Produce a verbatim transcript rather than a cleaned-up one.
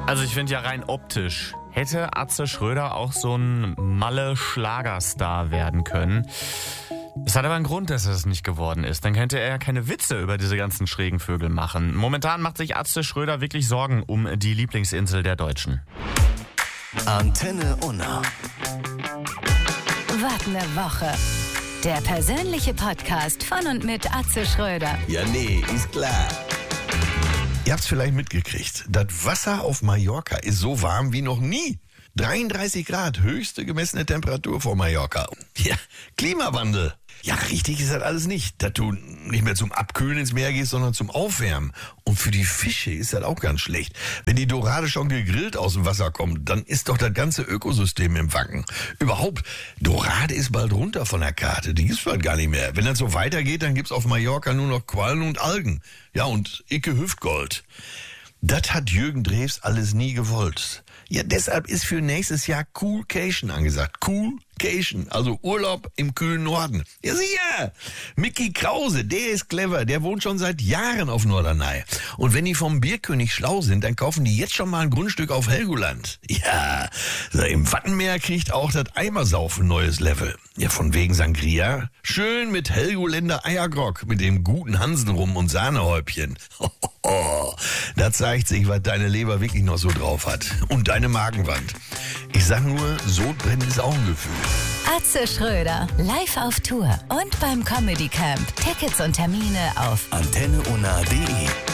Also ich finde ja rein optisch hätte Atze Schröder auch so ein Malle-Schlagerstar werden können. Es hat aber einen Grund, dass er es nicht geworden ist. Dann könnte er ja keine Witze über diese ganzen schrägen Vögel machen. Momentan macht sich Atze Schröder wirklich Sorgen um die Lieblingsinsel der Deutschen. Antenne Unna. Wart ne Woche. Der persönliche Podcast von und mit Atze Schröder. Ja, nee, ist klar. Ihr habt's vielleicht mitgekriegt. Das Wasser auf Mallorca ist so warm wie noch nie. dreiunddreißig Grad, höchste gemessene Temperatur vor Mallorca. Ja, Klimawandel. Ja, richtig ist das alles nicht. Dass du nicht mehr zum Abkühlen ins Meer gehst, sondern zum Aufwärmen. Und für die Fische ist das auch ganz schlecht. Wenn die Dorade schon gegrillt aus dem Wasser kommt, dann ist doch das ganze Ökosystem im Wanken. Überhaupt, Dorade ist bald runter von der Karte. Die gibt's bald gar nicht mehr. Wenn das so weitergeht, dann gibt's auf Mallorca nur noch Quallen und Algen. Ja, und Icke Hüftgold. Das hat Jürgen Drews alles nie gewollt. Ja, deshalb ist für nächstes Jahr Coolcation angesagt. Coolcation, also Urlaub im kühlen Norden. Ja, sicher. Micky Krause, der ist clever, der wohnt schon seit Jahren auf Norderney. Und wenn die vom Bierkönig schlau sind, dann kaufen die jetzt schon mal ein Grundstück auf Helgoland. Ja, so im Wattenmeer kriegt auch das Eimersaufen neues Level. Ja, von wegen Sangria. Schön mit Helgoländer Eiergrog, mit dem guten Hansenrum und Sahnehäubchen. Da zeigt sich, was deine Leber wirklich noch so drauf hat. Und deine Magenwand. Ich sag nur, Sodbrennen ist auch ein Gefühl. Atze Schröder, live auf Tour und beim Comedy Camp. Tickets und Termine auf antenne unna punkt de